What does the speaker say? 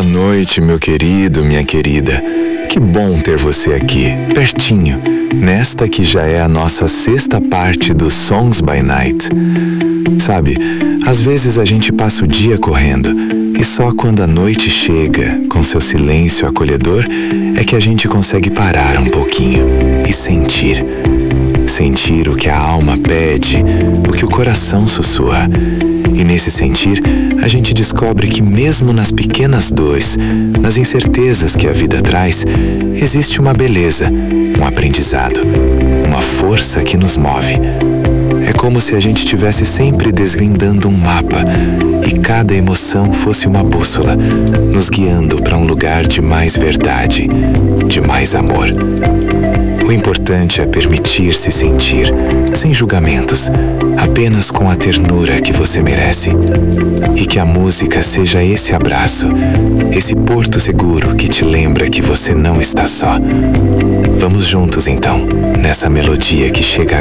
noite, meu querido, minha querida. Que bom ter você aqui, pertinho, nesta que já é a nossa sexta parte do Songs by Night. Sabe, às vezes a gente passa o dia correndo e só quando a noite chega, com seu silêncio acolhedor, é que a gente consegue parar um pouquinho e sentir. Sentir o que a alma pede, o que o coração sussurra. E nesse sentir, a gente descobre que mesmo nas pequenas dores, nas incertezas que a vida traz, existe uma beleza, um aprendizado, uma força que nos move. É como se a gente estivesse sempre desvendando um mapa e cada emoção fosse uma bússola, nos guiando para um lugar de mais verdade, de mais amor. O importante é permitir-se sentir, sem julgamentos, apenas com a ternura que você merece. E que a música seja esse abraço, esse porto seguro que te lembra que você não está só. Vamos juntos então, nessa melodia que chega